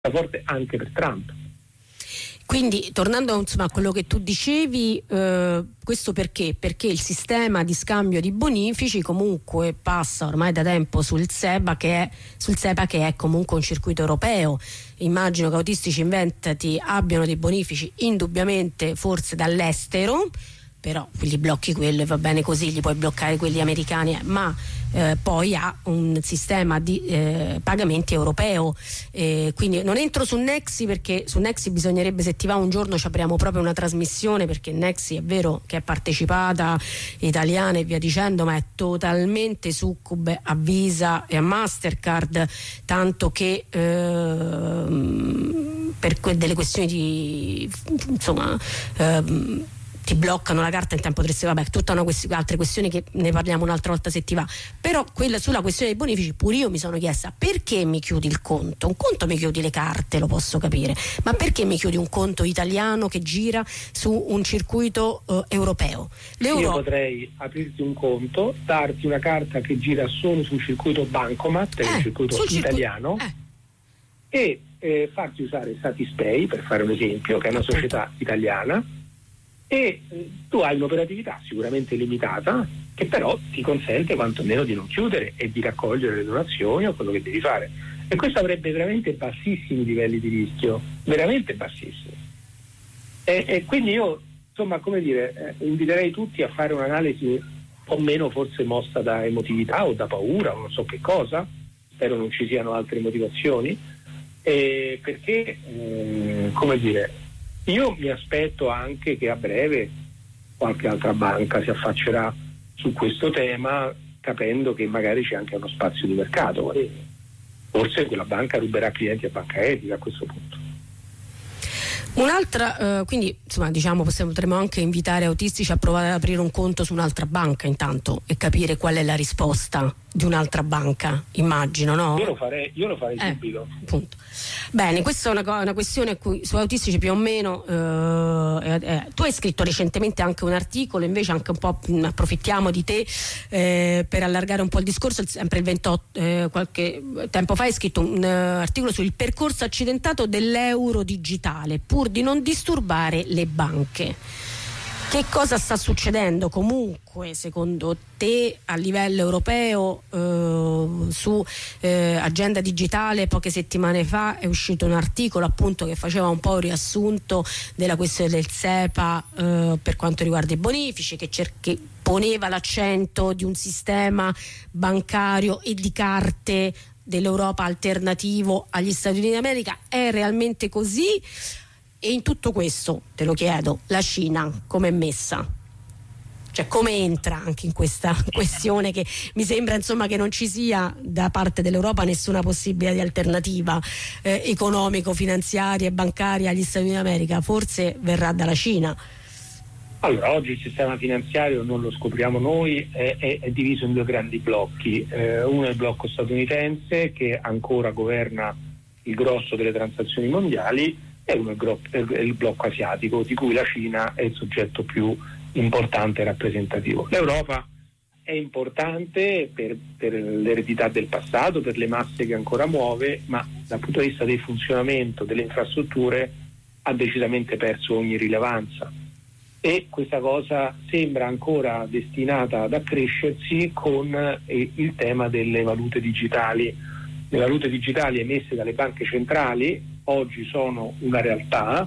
forte anche per Trump. Quindi, tornando a quello che tu dicevi, questo perché? Perché il sistema di scambio di bonifici comunque passa ormai da tempo sul SEPA, che è comunque un circuito europeo. Immagino che Autistici Inventati abbiano dei bonifici indubbiamente forse dall'estero, però gli blocchi quello e va bene così, gli puoi bloccare quelli americani, ma poi ha un sistema di pagamenti europeo, quindi non entro su Nexi, perché su Nexi bisognerebbe, se ti va un giorno ci apriamo proprio una trasmissione, perché Nexi è vero che è partecipata italiana e via dicendo, ma è totalmente succube a Visa e a Mastercard, tanto che per delle questioni di ti bloccano la carta in tempo reale, vabbè, tutta altre questioni che ne parliamo un'altra volta se ti va. Però sulla questione dei bonifici pure io mi sono chiesta: perché mi chiudi il conto? Un conto mi chiudi le carte, lo posso capire, ma perché mi chiudi un conto italiano che gira su un circuito europeo? Io potrei aprirti un conto, darti una carta che gira solo sul circuito Bancomat, il circuito italiano, e farti usare Satispay, per fare un esempio, che è una società italiana, e tu hai un'operatività sicuramente limitata, che però ti consente quantomeno di non chiudere e di raccogliere le donazioni o quello che devi fare, e questo avrebbe veramente bassissimi livelli di rischio, veramente bassissimi, e quindi io, insomma, come dire, inviterei tutti a fare un'analisi o meno forse mossa da emotività o da paura o non so che cosa, spero non ci siano altre motivazioni, perché come dire, io mi aspetto anche che a breve qualche altra banca si affaccerà su questo tema, capendo che magari c'è anche uno spazio di mercato, e forse quella banca ruberà clienti a Banca Etica a questo punto. Un'altra, quindi insomma, diciamo, potremmo anche invitare Autistici a provare ad aprire un conto su un'altra banca intanto e capire qual è la risposta di un'altra banca, immagino, no? Io lo farei subito. Appunto. Bene, questa è una questione a cui su Autistici più o meno tu hai scritto recentemente anche un articolo, invece anche un po' approfittiamo di te per allargare un po' il discorso. Sempre il 28 qualche tempo fa hai scritto un articolo sul percorso accidentato dell'euro digitale pur di non disturbare le banche. Che cosa sta succedendo comunque secondo te a livello europeo su Agenda Digitale? Poche settimane fa è uscito un articolo appunto che faceva un po' un riassunto della questione del SEPA per quanto riguarda i bonifici, che poneva l'accento di un sistema bancario e di carte dell'Europa alternativo agli Stati Uniti d'America. È realmente così? E in tutto questo, te lo chiedo, la Cina come è messa? Cioè, come entra anche in questa questione, che mi sembra insomma che non ci sia da parte dell'Europa nessuna possibilità di alternativa economico-finanziaria e bancaria agli Stati Uniti d'America? Forse verrà dalla Cina. Allora, oggi il sistema finanziario, non lo scopriamo noi, è diviso in due grandi blocchi. Uno è il blocco statunitense, che ancora governa il grosso delle transazioni mondiali, e uno è il blocco asiatico, di cui la Cina è il soggetto più importante e rappresentativo. L'Europa è importante per l'eredità del passato, per le masse che ancora muove, ma dal punto di vista del funzionamento delle infrastrutture ha decisamente perso ogni rilevanza, e questa cosa sembra ancora destinata ad accrescersi con il tema delle valute digitali. Le valute digitali emesse dalle banche centrali oggi sono una realtà,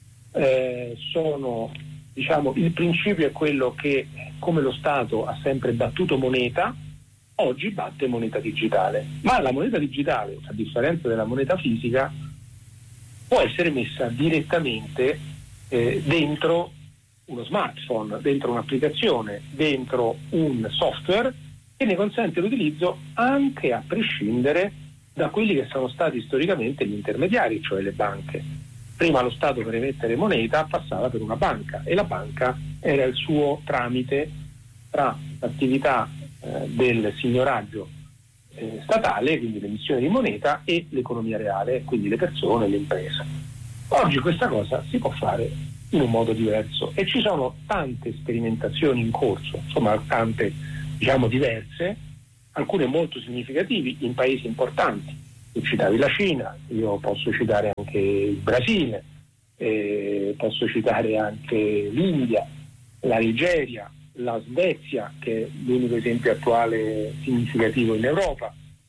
sono, diciamo, il principio è quello che, come lo Stato ha sempre battuto moneta, oggi batte moneta digitale, ma la moneta digitale, a differenza della moneta fisica, può essere messa direttamente dentro uno smartphone, dentro un'applicazione, dentro un software, che ne consente l'utilizzo anche a prescindere da quelli che sono stati storicamente gli intermediari, cioè le banche. Prima lo Stato, per emettere moneta, passava per una banca, e la banca era il suo tramite tra l'attività del signoraggio statale, quindi l'emissione di moneta, e l'economia reale, quindi le persone e le imprese. Oggi questa cosa si può fare in un modo diverso, e ci sono tante sperimentazioni in corso, insomma tante, diciamo, diverse, alcune molto significativi in paesi importanti. Tu citavi la Cina, io posso citare anche il Brasile, posso citare anche l'India, la Nigeria, la Svezia, che è l'unico esempio attuale significativo in Europa,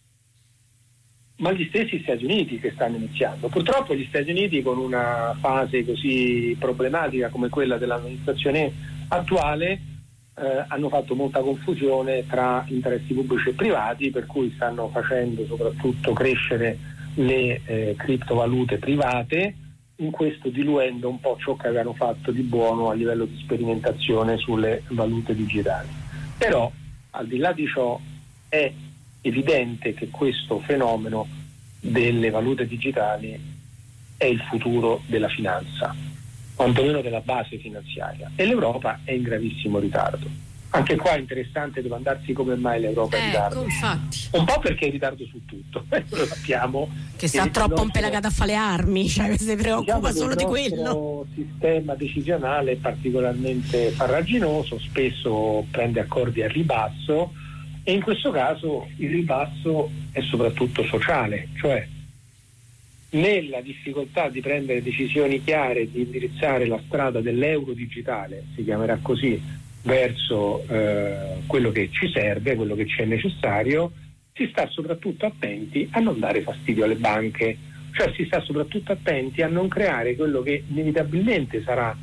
ma gli stessi Stati Uniti che stanno iniziando. Purtroppo gli Stati Uniti, con una fase così problematica come quella dell'amministrazione attuale, hanno fatto molta confusione tra interessi pubblici e privati, per cui stanno facendo soprattutto crescere le criptovalute private, in questo diluendo un po' ciò che avevano fatto di buono a livello di sperimentazione sulle valute digitali. Però al di là di ciò è evidente che questo fenomeno delle valute digitali è il futuro della finanza, quantomeno della base finanziaria, e l'Europa è in gravissimo ritardo. Anche qua è interessante domandarsi come mai l'Europa è in ritardo. Infatti. Un po' perché è in ritardo su tutto, lo sappiamo. Che sta troppo impelagata a fare le armi, cioè si preoccupa solo di quello. Il sistema decisionale è particolarmente farraginoso, spesso prende accordi a ribasso, e in questo caso il ribasso è soprattutto sociale, cioè nella difficoltà di prendere decisioni chiare, di indirizzare la strada dell'euro digitale, si chiamerà così, verso quello che ci serve, quello che ci è necessario, si sta soprattutto attenti a non dare fastidio alle banche, cioè si sta soprattutto attenti a non creare quello che inevitabilmente sarà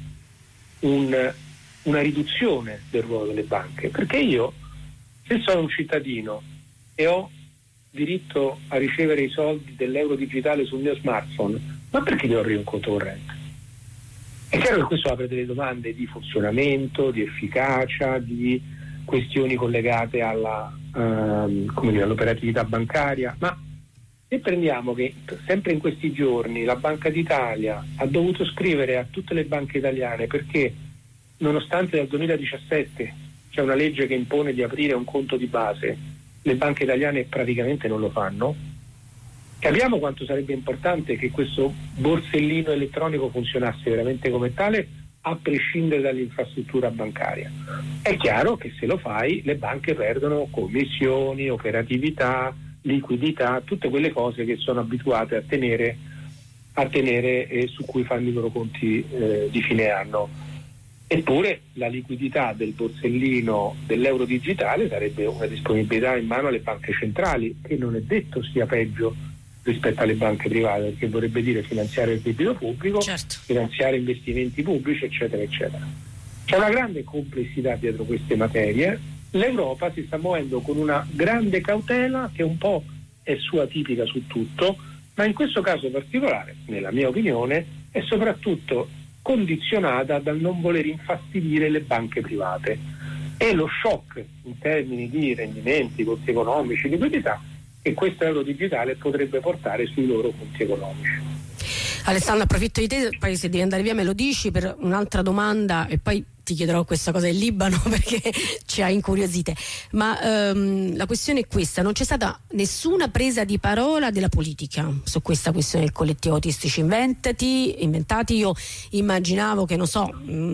una riduzione del ruolo delle banche, perché io, se sono un cittadino e ho diritto a ricevere i soldi dell'euro digitale sul mio smartphone, ma perché devo aprire un conto corrente? È chiaro che questo apre delle domande di funzionamento, di efficacia, di questioni collegate all'operatività bancaria, ma se prendiamo che sempre in questi giorni la Banca d'Italia ha dovuto scrivere a tutte le banche italiane perché, nonostante dal 2017 c'è una legge che impone di aprire un conto di base, le banche italiane praticamente non lo fanno, capiamo quanto sarebbe importante che questo borsellino elettronico funzionasse veramente come tale, a prescindere dall'infrastruttura bancaria. È chiaro che se lo fai le banche perdono commissioni, operatività, liquidità, tutte quelle cose che sono abituate a tenere e su cui fanno i loro conti di fine anno. Eppure la liquidità del borsellino dell'euro digitale sarebbe una disponibilità in mano alle banche centrali, che non è detto sia peggio rispetto alle banche private, perché vorrebbe dire finanziare il debito pubblico, certo, finanziare investimenti pubblici, eccetera, eccetera. C'è una grande complessità dietro queste materie. L'Europa si sta muovendo con una grande cautela che un po' è sua tipica su tutto, ma in questo caso particolare, nella mia opinione, è soprattutto condizionata dal non voler infastidire le banche private, e lo shock in termini di rendimenti, costi economici, liquidità che questo euro digitale potrebbe portare sui loro conti economici. Alessandro, approfitto di te, poi se devi andare via me lo dici, per un'altra domanda e poi ti chiederò questa cosa del Libano perché ci ha incuriosite, ma la questione è questa: non c'è stata nessuna presa di parola della politica su questa questione del collettivo Autistici Inventati. Io immaginavo che, non so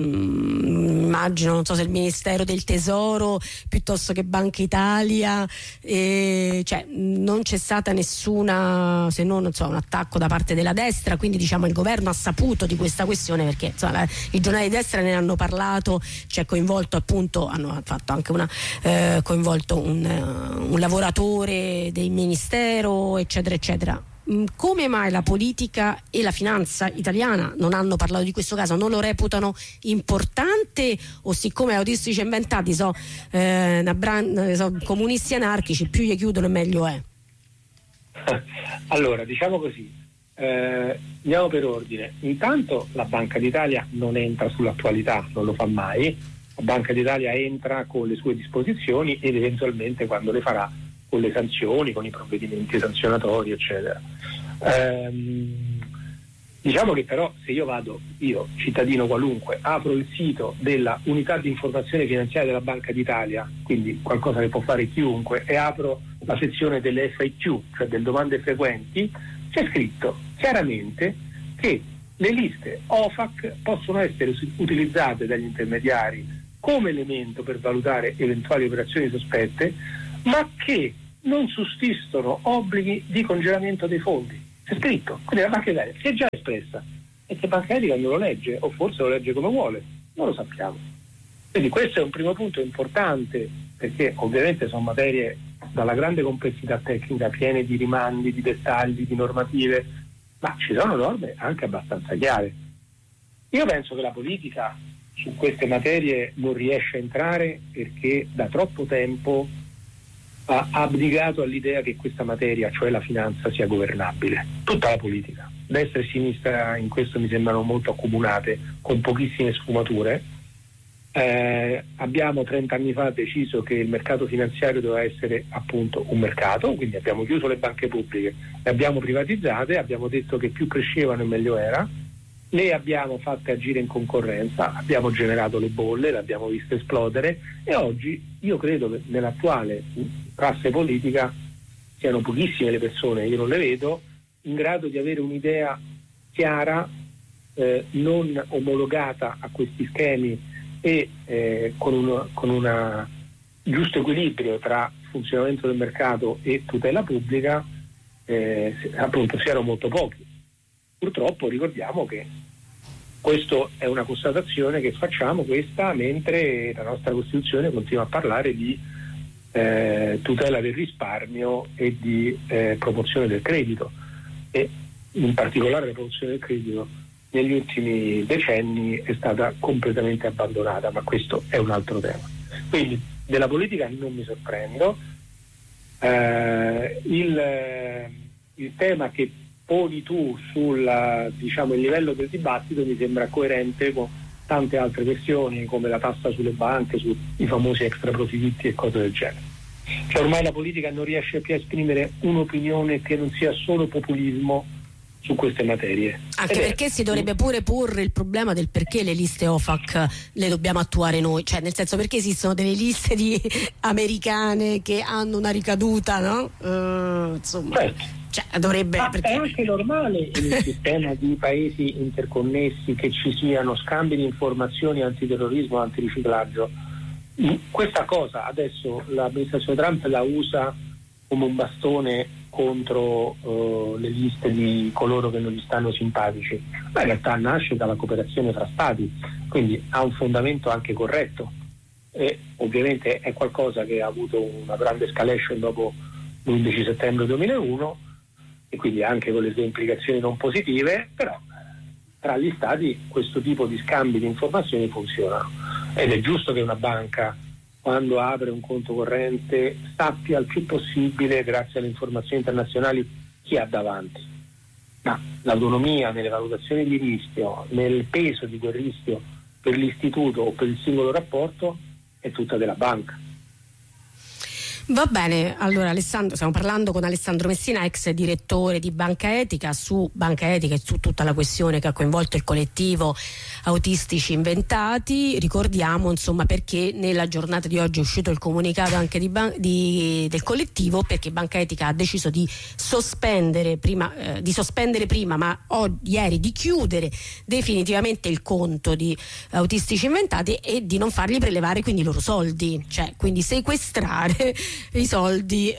se il Ministero del Tesoro piuttosto che Banca Italia, cioè non c'è stata nessuna, se non un attacco da parte della destra, quindi diciamo il governo ha saputo di questa questione perché i giornali di destra ne hanno parlato, c'è coinvolto appunto, hanno fatto anche coinvolto un lavoratore del ministero, eccetera eccetera. Come mai la politica e la finanza italiana non hanno parlato di questo caso? Non lo reputano importante, o siccome Autistici Inventati comunisti anarchici, più gli chiudono e meglio è? Allora, diciamo così, andiamo per ordine. Intanto la Banca d'Italia non entra sull'attualità, non lo fa mai. La Banca d'Italia entra con le sue disposizioni ed eventualmente, quando le farà, con le sanzioni, con i provvedimenti sanzionatori, eccetera. Diciamo che però se io cittadino qualunque, apro il sito della Unità di Informazione Finanziaria della Banca d'Italia, quindi qualcosa che può fare chiunque, e apro la sezione delle FAQ, cioè delle domande frequenti, c'è scritto chiaramente che le liste OFAC possono essere utilizzate dagli intermediari come elemento per valutare eventuali operazioni sospette, ma che non sussistono obblighi di congelamento dei fondi. C'è scritto, quindi la Banca d'Italia si è già espressa, e se Banca Etica non lo legge, o forse lo legge come vuole, non lo sappiamo. Quindi questo è un primo punto importante, perché ovviamente sono materie dalla grande complessità tecnica, piene di rimandi, di dettagli, di normative, ma ci sono norme anche abbastanza chiare. Io penso che la politica su queste materie non riesce a entrare perché da troppo tempo ha abdicato all'idea che questa materia, cioè la finanza, sia governabile. Tutta la politica, destra e sinistra, in questo mi sembrano molto accomunate, con pochissime sfumature. Abbiamo 30 anni fa deciso che il mercato finanziario doveva essere appunto un mercato, quindi abbiamo chiuso le banche pubbliche, le abbiamo privatizzate, abbiamo detto che più crescevano e meglio era, le abbiamo fatte agire in concorrenza, abbiamo generato le bolle, le abbiamo viste esplodere, e oggi io credo che nell'attuale classe politica siano pochissime le persone, io non le vedo, in grado di avere un'idea chiara, non omologata a questi schemi e con un giusto equilibrio tra funzionamento del mercato e tutela pubblica, appunto siano molto pochi. Purtroppo ricordiamo che questa è una constatazione che facciamo, questa, mentre la nostra Costituzione continua a parlare di tutela del risparmio e di proporzione del credito, e in particolare la proporzione del credito negli ultimi decenni è stata completamente abbandonata, ma questo è un altro tema. Quindi della politica non mi sorprendo. Il tema che poni tu sul, diciamo, il livello del dibattito mi sembra coerente con tante altre questioni, come la tassa sulle banche, sui famosi extraprofitti e cose del genere. Cioè ormai la politica non riesce più a esprimere un'opinione che non sia solo populismo su queste materie. Anche perché si dovrebbe pure porre il problema del perché le liste OFAC le dobbiamo attuare noi, cioè nel senso, perché esistono delle liste americane che hanno una ricaduta, no? Insomma, certo. Cioè, dovrebbe, perché è anche normale in un sistema di paesi interconnessi che ci siano scambi di informazioni, antiterrorismo, antiriciclaggio. Questa cosa adesso l'amministrazione Trump la usa come un bastone contro le liste di coloro che non gli stanno simpatici, ma in realtà nasce dalla cooperazione tra stati, quindi ha un fondamento anche corretto, e ovviamente è qualcosa che ha avuto una grande escalation dopo l'11 settembre 2001, e quindi anche con le sue implicazioni non positive, però tra gli stati questo tipo di scambi di informazioni funzionano, ed è giusto che una banca, quando apre un conto corrente, sappia il più possibile, grazie alle informazioni internazionali, chi ha davanti. Ma l'autonomia nelle valutazioni di rischio, nel peso di quel rischio per l'istituto o per il singolo rapporto, è tutta della banca. Va bene, allora Alessandro, stiamo parlando con Alessandro Messina, ex direttore di Banca Etica, su Banca Etica e su tutta la questione che ha coinvolto il collettivo Autistici Inventati. Ricordiamo insomma perché nella giornata di oggi è uscito il comunicato anche del collettivo, perché Banca Etica ha deciso di sospendere prima, ma ieri di chiudere definitivamente il conto di Autistici Inventati e di non fargli prelevare quindi i loro soldi, cioè quindi sequestrare i soldi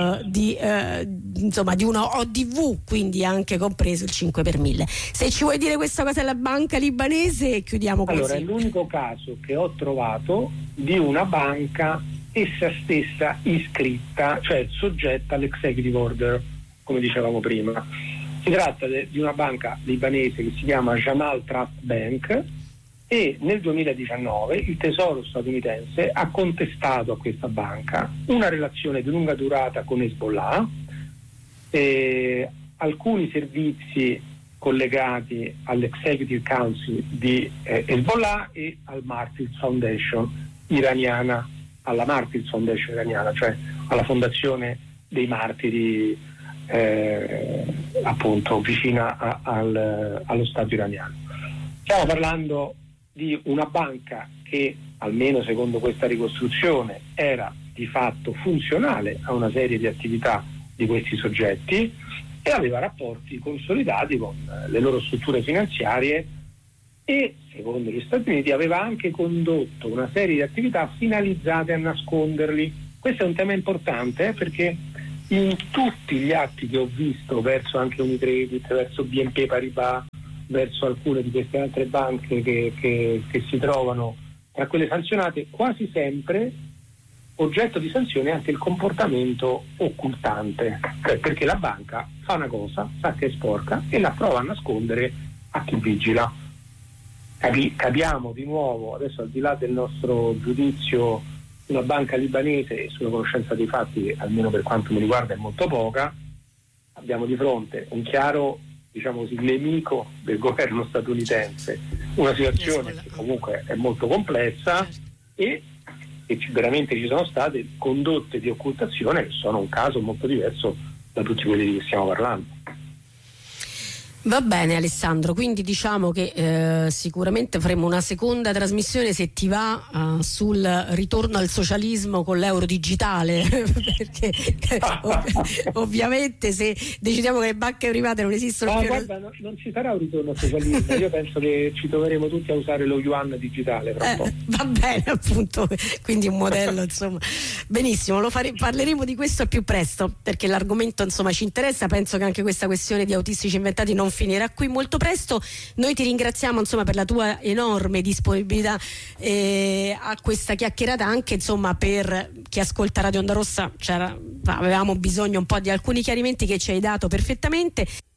insomma di una ODV, quindi anche compreso il 5 per 1000. Se ci vuoi dire questa cosa della banca libanese, chiudiamo così. Allora, è l'unico caso che ho trovato di una banca essa stessa iscritta, cioè soggetta all'executive order, come dicevamo prima. Si tratta di una banca libanese che si chiama Jamal Trust Bank, e nel 2019 il Tesoro statunitense ha contestato a questa banca una relazione di lunga durata con Hezbollah, alcuni servizi collegati all'Executive Council di Hezbollah e al Martyrs Foundation iraniana, alla Martyrs Foundation iraniana, cioè alla fondazione dei martiri appunto vicina allo Stato iraniano. Stiamo parlando di una banca che, almeno secondo questa ricostruzione, era di fatto funzionale a una serie di attività di questi soggetti e aveva rapporti consolidati con le loro strutture finanziarie, e secondo gli Stati Uniti aveva anche condotto una serie di attività finalizzate a nasconderli. Questo è un tema importante perché in tutti gli atti che ho visto verso anche Unicredit, verso BNP Paribas, verso alcune di queste altre banche che si trovano tra quelle sanzionate, quasi sempre oggetto di sanzione anche il comportamento occultante, perché la banca fa una cosa, sa che è sporca e la prova a nascondere a chi vigila. Capiamo di nuovo, adesso al di là del nostro giudizio sulla banca libanese e sulla conoscenza dei fatti, che almeno per quanto mi riguarda è molto poca, abbiamo di fronte un chiaro, diciamo così, nemico del governo statunitense, una situazione che comunque è molto complessa e veramente ci sono state condotte di occultazione che sono un caso molto diverso da tutti quelli di cui stiamo parlando. Va bene Alessandro, quindi diciamo che sicuramente faremo una seconda trasmissione, se ti va, sul ritorno al socialismo con l'euro digitale perché ovviamente se decidiamo che le banche private non esistono più. Guarda, non ci sarà un ritorno al socialismo, io penso che ci troveremo tutti a usare lo yuan digitale tra un po'. Va bene, appunto, quindi un modello insomma. Benissimo, parleremo di questo al più presto perché l'argomento insomma ci interessa, penso che anche questa questione di autistici inventati non finirà qui molto presto. Noi ti ringraziamo insomma per la tua enorme disponibilità a questa chiacchierata, anche insomma per chi ascolta Radio Onda Rossa avevamo bisogno un po' di alcuni chiarimenti che ci hai dato perfettamente.